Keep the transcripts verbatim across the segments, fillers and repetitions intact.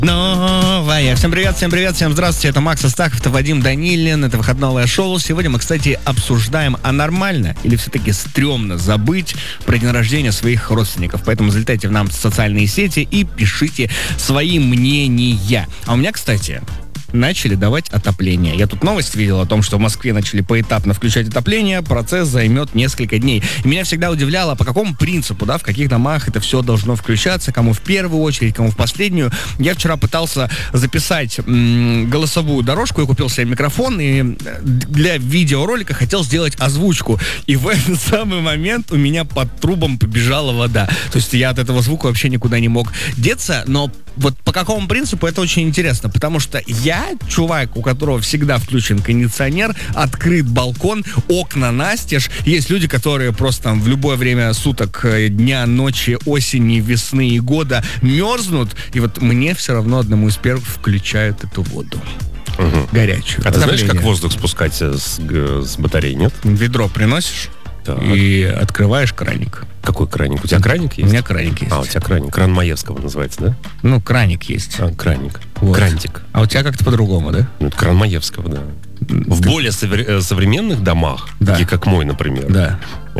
Новая. Всем привет, всем привет, всем здравствуйте. Это Макс Астахов, это Вадим Данилин. Это выходное шоу. Сегодня мы, кстати, обсуждаем, а нормально или все-таки стрёмно забыть про день рождения своих родственников. Поэтому залетайте в нам в социальные сети и пишите свои мнения. А у меня, кстати, начали давать отопление. Я тут новость видел о том, что в Москве начали поэтапно включать отопление. Процесс займет несколько дней. И меня всегда удивляло, по какому принципу, да, в каких домах это все должно включаться, кому в первую очередь, кому в последнюю. Я вчера пытался записать м- голосовую дорожку, я купил себе микрофон и для видеоролика хотел сделать озвучку. И в этот самый момент у меня под трубом побежала вода. То есть я от этого звука вообще никуда не мог деться, но вот по какому принципу, это очень интересно, потому что я чувак, у которого всегда включен кондиционер, открыт балкон, окна настежь. Есть люди, которые просто там в любое время суток, дня, ночи, осени, весны и года мерзнут, и вот мне все равно одному из первых включают эту воду. Угу. Горячую. А ты знаешь, как воздух спускать с, с батареи, нет? Ведро приносишь, так, и открываешь краник. Какой краник? У тебя краник есть? У меня краник есть. А, у тебя краник. Кран Маевского называется, да? Ну, краник есть. А, краник. Вот. Крантик. А у тебя как-то по-другому, да? Ну, это кран Маевского, да. В более совре- современных домах, да, такие как мой, например, да,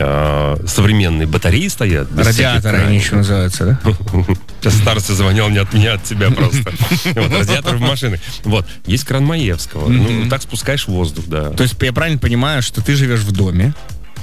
э- современные батареи стоят. Радиаторы они еще называются, да? Сейчас староста звонил не от меня, от тебя просто. Радиаторы в машинах. Вот, есть кран Маевского. Ну, так спускаешь воздух, да. То есть я правильно понимаю, что ты живешь в доме,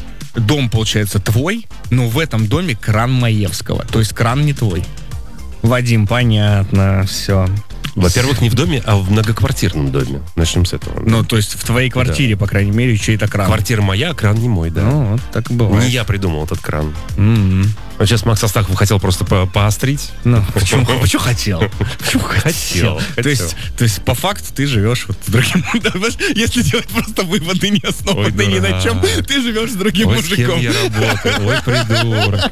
дом, получается, твой, но в этом доме кран Маевского. То есть кран не твой. Вадим, понятно, все. Во-первых, не в доме, а в многоквартирном доме. Начнем с этого. Ну, то есть в твоей квартире, да, по крайней мере, чей-то кран. Квартира моя, а кран не мой, да. Ну, вот так и бывает. Не я придумал этот кран. Mm-hmm. А сейчас Макс Астахов хотел просто по- поострить. Ну, почему, почему хотел? Почему хотел? То есть, то есть, по факту, ты живешь вот с другим... Если делать просто выводы, не основанные ни на чем, ты живешь с другим Ой, мужиком. С кем я работаю? Ой, придурок.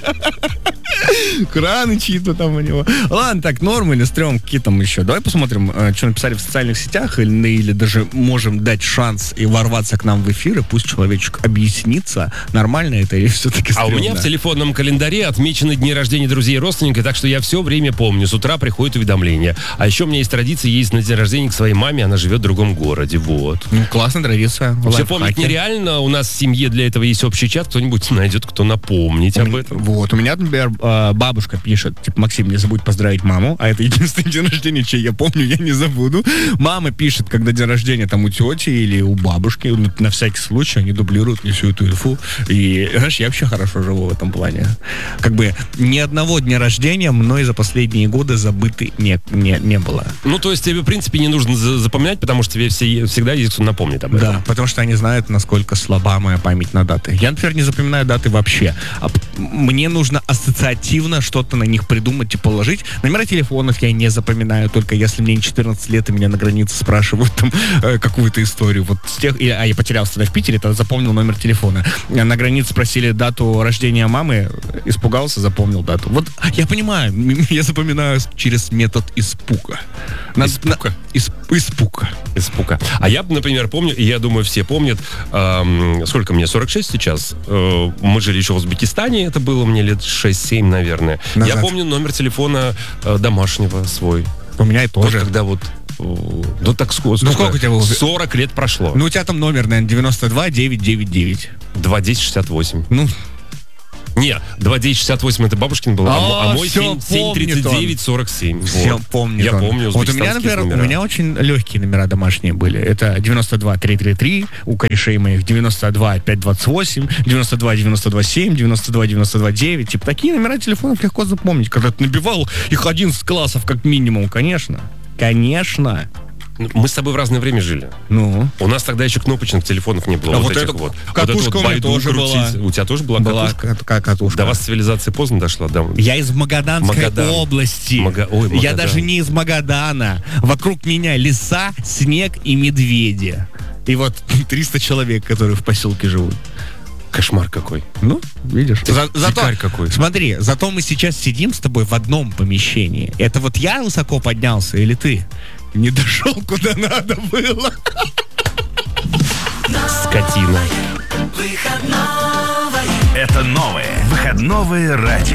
Краны чьи-то там у него. Ладно, так, норм или стрём, какие там еще. Давай посмотрим, что написали в социальных сетях, или, или даже можем дать шанс и ворваться к нам в эфир, и пусть человечек объяснится, нормально это или все-таки стрёмно. А у меня в телефонном календаре отмечены дни рождения друзей и родственников, так что я все время помню. С утра приходит уведомление. А еще у меня есть традиция ездить на день рождения к своей маме, она живет в другом городе. Вот. Ну, классная традиция. Все помнить нереально. У нас в семье для этого есть общий чат. Кто-нибудь найдет, кто напомнить об этом. Вот. У меня, например, бабушка пишет, типа, Максим, не забудь поздравить маму. А это единственный день рождения, чей я помню, я не забуду. Мама пишет, когда день рождения там у тети или у бабушки. На всякий случай они дублируют мне всю эту инфу. И, знаешь, я вообще хорошо живу в этом плане. Как бы ни одного дня рождения мной за последние годы забыты не, не, не было. Ну, то есть тебе, в принципе, не нужно запоминать, потому что тебе все, всегда есть кто напомнит об этом. Да, потому что они знают, насколько слаба моя память на даты. Я, например, не запоминаю даты вообще. А мне нужно ассоциативно что-то на них придумать и положить. Номера телефонов я не запоминаю, только если мне не четырнадцать лет, и меня на границе спрашивают там э, какую-то историю. Вот с тех... А я потерялся тогда в Питере, тогда запомнил номер телефона. На границе спросили дату рождения мамы, испугался, запомнил дату. Вот я понимаю, я запоминаю через метод испуга. На, испуга? На, исп, испуга. Испуга. А я, например, помню, и я думаю, все помнят, эм, сколько мне, сорок шесть сейчас? Э, мы жили еще в Узбекистане, это было мне лет шесть-семь, наверное. Назад. Я помню номер телефона э, домашнего свой. У меня и тоже. Вот когда вот... Ну так сколько? Ну сколько у тебя было? сорок лет прошло. Ну у тебя там номер, наверное, девяносто два девятьсот девяносто девять. два десять шестьдесят восемь. Ну... Не, два десять шестьдесят восемь это бабушкин был, а, а мой семь тридцать девять сорок семь. Все вот. помню. Я он. помню. Вот у меня, например, номера. У меня очень легкие номера домашние были. Это девяносто два триста тридцать три, у корешей моих девяносто два пятьсот двадцать восемь, девяносто два девяносто два семь, девяносто два девяносто два девять. Типа такие номера телефонов легко запомнить. Когда ты набивал их одиннадцать классов как минимум, конечно. Конечно. Мы с тобой в разное время жили. Ну. У нас тогда еще кнопочных телефонов не было. А вот, вот этих это, вот. катушка вот у меня тоже крутить. была. У тебя тоже была, была катушка? Была катушка. До вас цивилизация поздно дошла? Да. Я из Магаданской Магадан. области. Мага... Ой, Магадан. Я даже не из Магадана. Вокруг меня леса, снег и медведи. И вот триста человек, которые в поселке живут. Кошмар какой. Ну, видишь. За, зато, какой. Смотри, зато мы сейчас сидим с тобой в одном помещении. Это вот я высоко поднялся или ты? Не дошел, куда надо было. Скотина. Это новое выходное радио.